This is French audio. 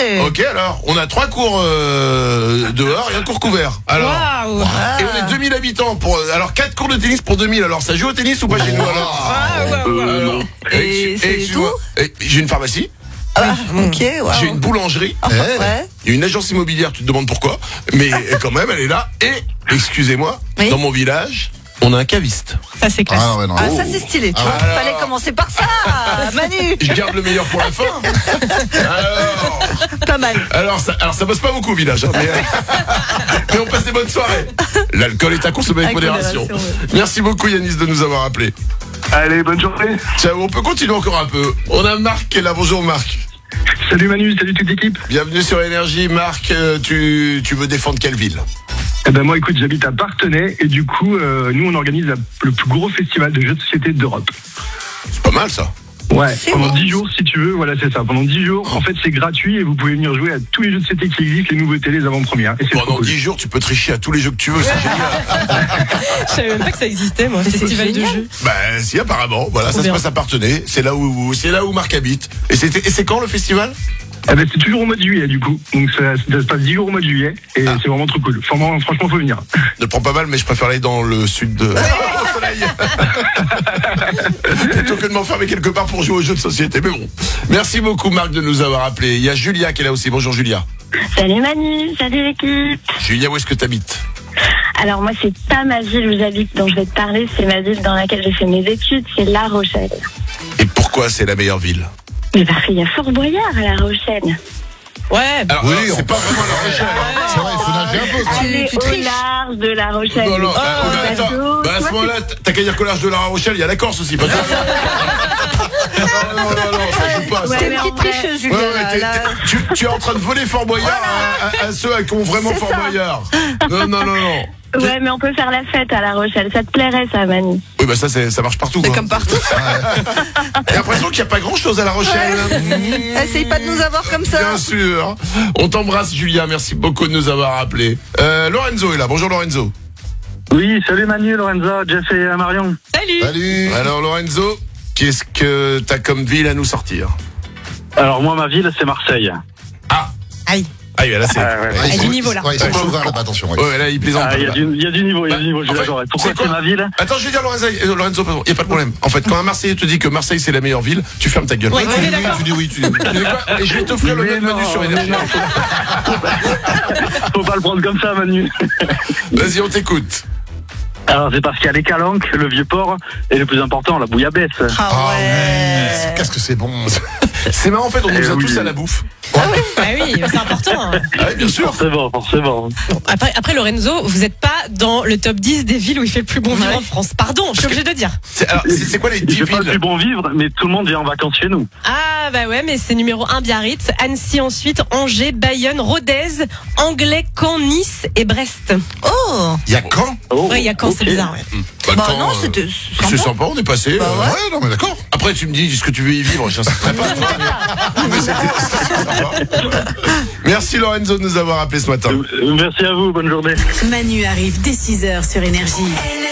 Ok, alors, on a 3 cours dehors et un cours couvert. Alors, Waouh. et on est 2000 habitants pour. Alors, 4 cours de tennis pour 2000. Alors, ça joue au tennis ou pas chez nous alors Waouh. Et c'est excuse-moi. J'ai une pharmacie, Ok, wow. j'ai une boulangerie, Ouais. il y a une agence immobilière, tu te demandes pourquoi, mais quand même, elle est là. Et, excusez-moi, Oui. dans mon village, on a un caviste. Ça c'est classe. Ah ouais, non. Ah, ça c'est stylé, tu vois. Alors. Fallait commencer par ça, Manu. Je garde le meilleur pour la fin. Pas mal. Alors ça bosse pas beaucoup au village, hein, mais on passe des bonnes soirées. L'alcool est à consommer avec modération. modération, Merci beaucoup Yanis de nous avoir appelés. Allez, bonne journée. Ciao, on peut continuer encore un peu. On a Marc qui est là. Bonjour Marc. Salut Manu, salut toute l'équipe. Bienvenue sur Énergie. Marc, tu veux défendre quelle ville? Eh ben moi, écoute, j'habite à Parthenay et du coup, nous, on organise le plus gros festival de jeux de société d'Europe. C'est pas mal ça. Ouais, C'est pendant bon. 10 jours, si tu veux, voilà, c'est ça. Pendant 10 jours, en fait, c'est gratuit et vous pouvez venir jouer à tous les jeux de société qui existent, les nouveautés, les avant-premières. Et c'est trop Pendant cool. 10 jours, tu peux tricher à tous les jeux que tu veux. C'est génial. Je savais même pas que ça existait, moi. Festival de génial. jeux. Bah si, apparemment. Voilà, Trop ça se bien. passe à Parthenay. C'est là où Marc habite. Et c'est quand le festival? Eh ben, c'est toujours au mois de juillet, du coup. Donc, ça se passe 10 jours au mois de juillet et c'est vraiment trop cool. Franchement, faut venir. Ne prends pas mal, mais je préfère aller dans le sud de... au soleil. Plutôt que de m'enfermer quelque part pour jouer aux jeux de société. Mais bon. Merci beaucoup Marc de nous avoir appelés. Il y a Julia qui est là aussi. Bonjour Julia. Salut Manu, salut l'équipe. Julia, où est-ce que t'habites? Alors moi c'est pas ma ville où j'habite dont je vais te parler, c'est ma ville dans laquelle j'ai fait mes études, c'est La Rochelle. Et pourquoi c'est la meilleure ville? Mais parce qu'il y a Fort Boyard à La Rochelle. Ouais. Alors, Oui, c'est pas vraiment la Rochelle. C'est vrai, il faut nager un peu. Allez tu au triches. large de La Rochelle. Non, non, Oh, attends. bateau, Bah, à tu ce vois, moment-là, t'as qu'à dire qu'au large de la Rochelle, il y a la Corse aussi. Pas non, ça joue pas. Ça. Ouais, T'es mais une en petite vrai- tricheuse, Ouais, Julia. ouais, là. tu es en train de voler Fort Boyard à ceux qui ont vraiment C'est Fort ça. Boyard. Non. Ouais, mais on peut faire la fête à La Rochelle. Ça te plairait, ça, Manu? Oui, bah ça marche partout. C'est Quoi. comme partout. J'ai l'impression qu'il n'y a pas grand-chose à La Rochelle. Essaye pas de nous avoir comme ça. Bien sûr. On t'embrasse, Julia. Merci beaucoup de nous avoir appelés. Lorenzo est là. Bonjour, Lorenzo. Oui, salut Manu, Lorenza, Jeff et Marion. Salut. Salut. Alors, Lorenzo, qu'est-ce que t'as comme ville à nous sortir? Alors moi, ma ville, c'est Marseille. Aïe. Ah, là, c'est. Ouais, Il y a du niveau, là. Ouais, ils sont chauvins là-bas, attention. Ouais. Ouais, là, il plaisante. Il y a du niveau, je suis d'accord. Pourquoi c'est quoi c'est ma ville? Attends, je vais dire Lorenzo, pardon, il n'y a pas de problème. En fait, quand un Marseillais te dit que Marseille c'est la meilleure ville, tu fermes ta gueule. Ouais, on est d'accord. Tu dis oui, tu dis oui. Tu sais quoi Et je vais t'offrir le Mais même menu non, sur Énergie. Faut pas le prendre comme ça, Manu. Vas-y, on t'écoute. Alors c'est parce qu'il y a les calanques, le vieux port et le plus important, la bouillabaisse. Ah ouais. Qu'est-ce que c'est bon. C'est marrant, en fait, on nous a oui. tous à la bouffe. Ah oui, c'est important. Hein. Ah oui, bien sûr. Forcément. Bon, après Lorenzo, vous n'êtes pas dans le top 10 des villes où il fait le plus bon vivre en France. Pardon, je suis obligé de dire. C'est quoi les 10 C'est pas le plus villes? bon vivre, mais tout le monde vient en vacances chez nous. Ah bah ouais, mais c'est numéro 1 Biarritz, Annecy ensuite, Angers, Bayonne, Rodez, Anglais, Caen, Nice et Brest. Oh. Il y a quand? Ouais, il y a Caen, c'est ok. bizarre. Ouais. Bah Caen, non, c'était c'est sympa. sympa, on est passé. Bah ouais. Ouais, non, mais d'accord. Après, tu me dis, est-ce que tu veux y vivre? Je ne sais pas. Mais c'est sympa. Merci Lorenzo de nous avoir appelés ce matin. Merci à vous, bonne journée. Manu arrive dès 6h sur Énergie.